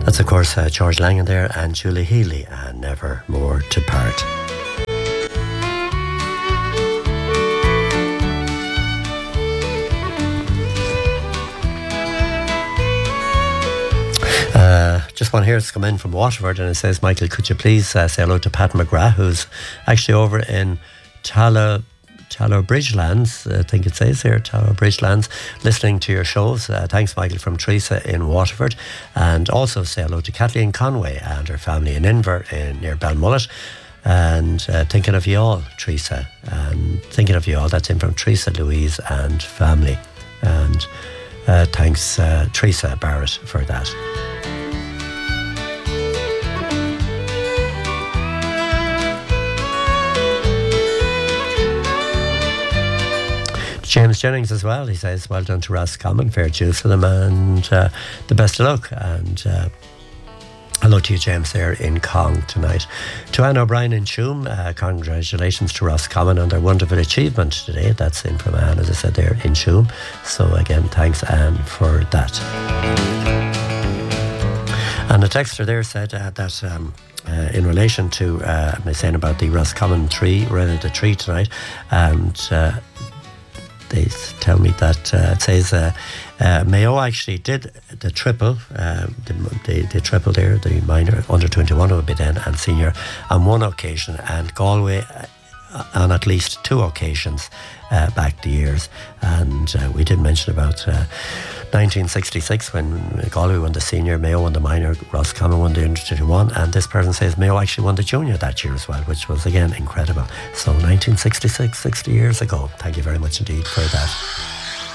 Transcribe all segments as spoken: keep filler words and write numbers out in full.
That's, of course, uh, George Langan there and Julie Healy, and Never More to Part. Uh, just one here that's come in from Waterford, and it says, Michael, could you please uh, say hello to Pat McGrath, who's actually over in Tala Tallow Bridgelands, I think it says here, Tallow Bridgelands, listening to your shows. Uh, thanks, Michael, from Teresa in Waterford. And also say hello to Kathleen Conway and her family in Inver, in, near Balmullet. And uh, thinking of you all, Teresa. And thinking of you all, that's in from Teresa, Louise and family. And uh, thanks, uh, Teresa Barrett, for that. James Jennings as well, he says, well done to Roscommon, fair dues to them, and uh, the best of luck. And uh, hello to you, James, there in Cong tonight. To Anne O'Brien in Tuam, uh, congratulations to Roscommon on their wonderful achievement today. That's in from Anne, as I said, there in Tuam. So again, thanks, Anne, for that. And the texter there said uh, that um, uh, in relation to uh, me saying about the Roscommon tree, we're in the tree tonight, and uh, they tell me that uh, it says uh, uh, Mayo actually did the triple, uh, the, the, the triple there, the minor, under twenty-one would be then, and senior on one occasion, and Galway uh, on at least two occasions uh, back the years. And uh, we did mention about uh, nineteen sixty-six when Galway won the senior, Mayo won the minor, Roscommon won the under twenty-one, and this person says Mayo actually won the junior that year as well, which was again incredible. So nineteen sixty-six, sixty years ago. Thank you very much indeed for that.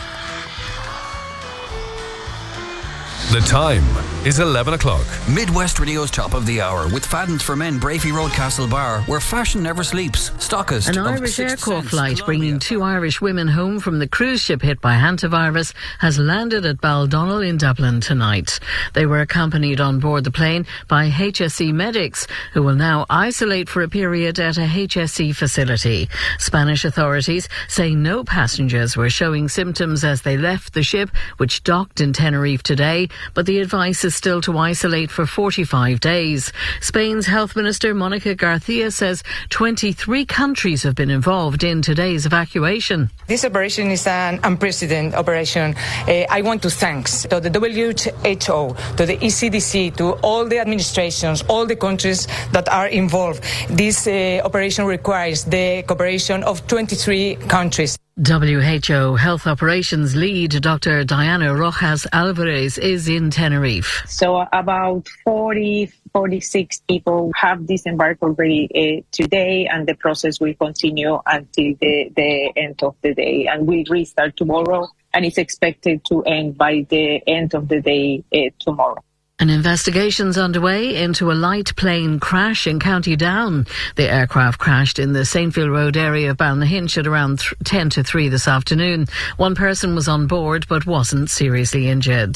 The time is eleven o'clock. Midwest Radio's Top of the Hour with Fadden's for Men, Brafey Road, Castlebar, where fashion never sleeps. Stockist. An Irish Aircorps flight bringing two Irish women home from the cruise ship hit by hantavirus has landed at Baldonnel in Dublin tonight. They were accompanied on board the plane by H S E medics, who will now isolate for a period at a H S E facility. Spanish authorities say no passengers were showing symptoms as they left the ship, which docked in Tenerife today, but the advice is still to isolate for forty-five days. Spain's Health Minister Monica Garcia says twenty-three countries have been involved in today's evacuation. This operation is an unprecedented operation. Uh, I want to thank to the W H O, to the E C D C, to all the administrations, all the countries that are involved. This uh, operation requires the cooperation of twenty-three countries. W H O Health Operations Lead Doctor Diana Rojas Alvarez is in Tenerife. So about forty, forty-six people have disembarked already uh, today, and the process will continue until the, the end of the day, and we'll restart tomorrow, and it's expected to end by the end of the day uh, tomorrow. An investigation's underway into a light plane crash in County Down. The aircraft crashed in the Saintfield Road area of Balnahinch at around th- ten to three this afternoon. One person was on board but wasn't seriously injured.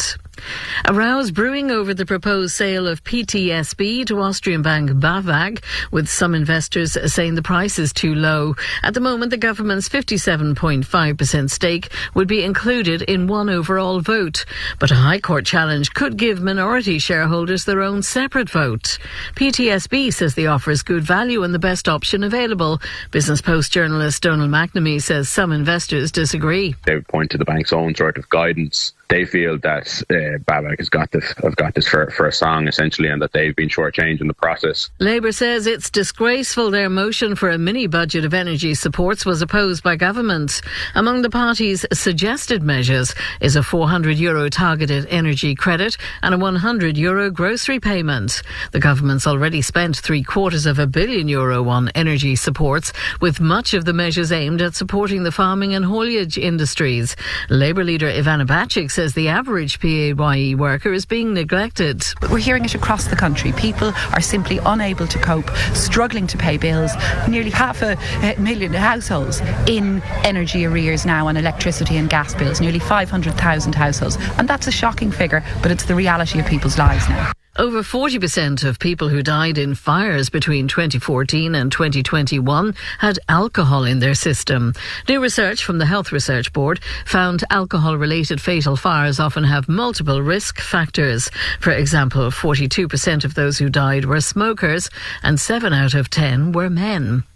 A row brewing over the proposed sale of P T S B to Austrian bank BAWAG, with some investors saying the price is too low. At the moment, the government's fifty-seven point five percent stake would be included in one overall vote. But a High Court challenge could give minority shareholders their own separate vote. P T S B says the offer is good value and the best option available. Business Post journalist Donald McNamee says some investors disagree. They would point to the bank's own sort of guidance. They feel that uh, BAWAG has got this, have got this for, for a song, essentially, and that they've been shortchanged in the process. Labour says it's disgraceful their motion for a mini-budget of energy supports was opposed by government. Among the party's suggested measures is a four hundred euro targeted energy credit and a one hundred euro grocery payment. The government's already spent three quarters of a billion euro on energy supports, with much of the measures aimed at supporting the farming and haulage industries. Labour leader Ivana Bacik says the average P A Y E worker is being neglected. We're hearing it across the country. People are simply unable to cope, struggling to pay bills. Nearly half a million households in energy arrears now on electricity and gas bills, nearly five hundred thousand households. And that's a shocking figure, but it's the reality of people's lives now. Over forty percent of people who died in fires between twenty fourteen and twenty twenty-one had alcohol in their system. New research from the Health Research Board found alcohol-related fatal fires often have multiple risk factors. For example, forty-two percent of those who died were smokers and seven out of ten were men.